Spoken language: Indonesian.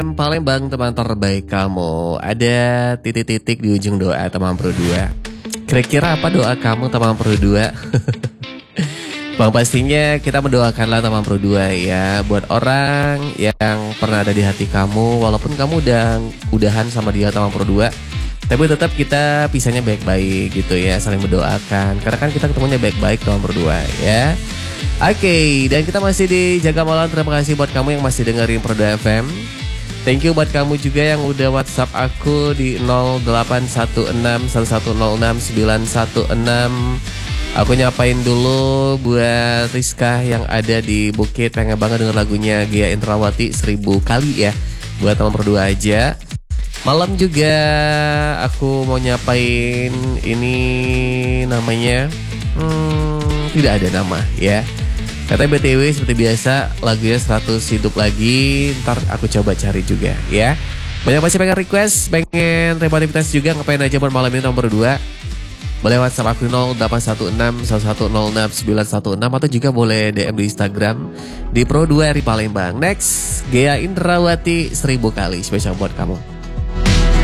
Palembang, teman terbaik kamu. Ada titik-titik di ujung doa teman berdua. Kira-kira apa doa kamu teman berdua? Bang, pastinya kita mendoakanlah teman berdua ya, buat orang yang pernah ada di hati kamu, walaupun kamu udahan sama dia teman berdua, tapi tetap kita pisahnya baik-baik gitu ya, saling mendoakan. Karena kan kita ketemunya baik-baik teman berdua ya. Oke, dan kita masih di Jaga Malam. Terima kasih buat kamu yang masih dengerin Prodo FM. Thank you buat kamu juga yang udah WhatsApp aku di 081611069116. Aku nyapain dulu buat Rizka yang ada di Bukit, pengen banget denger lagunya Gia Indrawati 1000 kali ya. Buat teman berdua aja. Malam juga aku mau nyapain ini namanya tidak ada nama ya. Katanya BTW seperti biasa lagunya 100 hidup lagi. Ntar aku coba cari juga ya. Banyak pasti pengen request, pengen repetivitas juga, ngapain aja buat malam ini nomor 2. Boleh WhatsApp aku 081611069116 atau juga boleh DM di Instagram di Pro2 Eri Palembang. Next, Gea Indrawati 1000 kali spesial buat kamu.